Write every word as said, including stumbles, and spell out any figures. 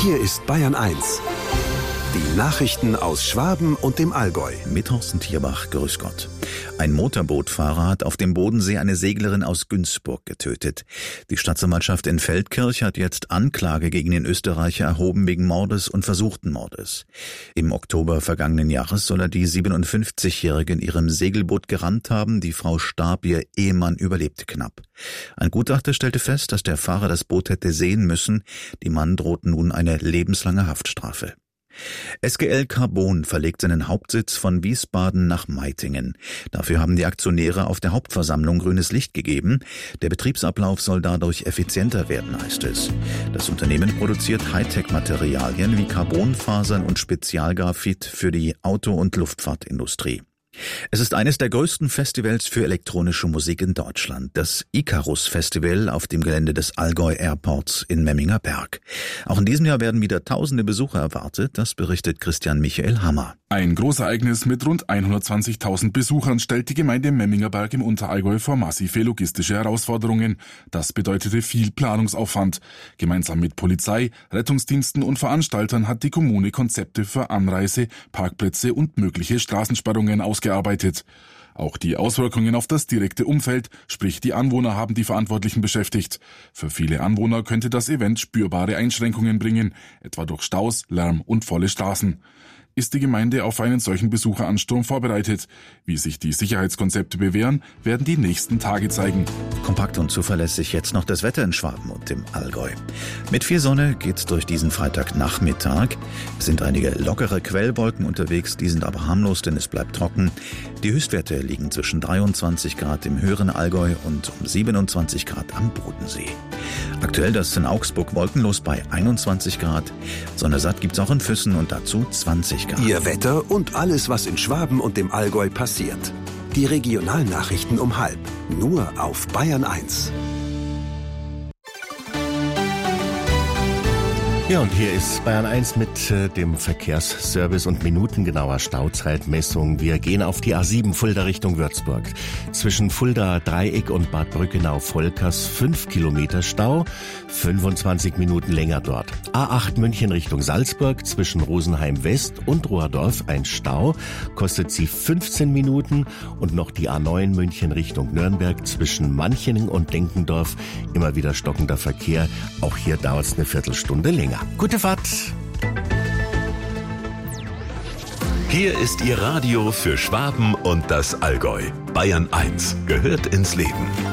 Hier ist Bayern eins. Die Nachrichten aus Schwaben und dem Allgäu. Mit Thorsten Tierbach, grüß Gott. Ein Motorbootfahrer hat auf dem Bodensee eine Seglerin aus Günzburg getötet. Die Staatsanwaltschaft in Feldkirch hat jetzt Anklage gegen den Österreicher erhoben wegen Mordes und versuchten Mordes. Im Oktober vergangenen Jahres soll er die siebenundfünfzigjährige in ihrem Segelboot gerammt haben. Die Frau starb, ihr Ehemann überlebte knapp. Ein Gutachter stellte fest, dass der Fahrer das Boot hätte sehen müssen. Dem Mann droht nun eine lebenslange Haftstrafe. S G L Carbon verlegt seinen Hauptsitz von Wiesbaden nach Meitingen. Dafür haben die Aktionäre auf der Hauptversammlung grünes Licht gegeben. Der Betriebsablauf soll dadurch effizienter werden, heißt es. Das Unternehmen produziert Hightech-Materialien wie Carbonfasern und Spezialgraphit für die Auto- und Luftfahrtindustrie. Es ist eines der größten Festivals für elektronische Musik in Deutschland, das Icarus Festival auf dem Gelände des Allgäu Airports in Memminger Berg. Auch in diesem Jahr werden wieder tausende Besucher erwartet, das berichtet Christian Michael Hammer. Ein Großereignis mit rund hundertzwanzigtausend Besuchern stellt die Gemeinde Memminger Berg im Unterallgäu vor massive logistische Herausforderungen. Das bedeutete viel Planungsaufwand. Gemeinsam mit Polizei, Rettungsdiensten und Veranstaltern hat die Kommune Konzepte für Anreise, Parkplätze und mögliche Straßensperrungen ausgearbeitet. Auch die Auswirkungen auf das direkte Umfeld, sprich die Anwohner, haben die Verantwortlichen beschäftigt. Für viele Anwohner könnte das Event spürbare Einschränkungen bringen, etwa durch Staus, Lärm und volle Straßen. Ist die Gemeinde auf einen solchen Besucheransturm vorbereitet? Wie sich die Sicherheitskonzepte bewähren, werden die nächsten Tage zeigen. Kompakt und zuverlässig jetzt noch das Wetter in Schwaben und im Allgäu. Mit viel Sonne geht's durch diesen Freitagnachmittag. Es sind einige lockere Quellwolken unterwegs, die sind aber harmlos, denn es bleibt trocken. Die Höchstwerte liegen zwischen dreiundzwanzig Grad im höheren Allgäu und um siebenundzwanzig Grad am Bodensee. Aktuell das in Augsburg wolkenlos bei einundzwanzig Grad. Sonne satt gibt's auch in Füssen und dazu zwanzig Grad. Ihr Wetter und alles, was in Schwaben und dem Allgäu passiert. Die Regionalnachrichten um halb. Nur auf Bayern eins. Ja, und hier ist Bayern eins mit äh, dem Verkehrsservice und minutengenauer Stauzeitmessung. Wir gehen auf die A sieben Fulda Richtung Würzburg. Zwischen Fulda Dreieck und Bad Brückenau-Volkers fünf Kilometer Stau, fünfundzwanzig Minuten länger dort. A acht München Richtung Salzburg zwischen Rosenheim West und Rohrdorf ein Stau, kostet sie fünfzehn Minuten. Und noch die A neun München Richtung Nürnberg zwischen Manching und Denkendorf immer wieder stockender Verkehr. Auch hier dauert es eine Viertelstunde länger. Gute Fahrt! Hier ist Ihr Radio für Schwaben und das Allgäu. Bayern eins gehört ins Leben.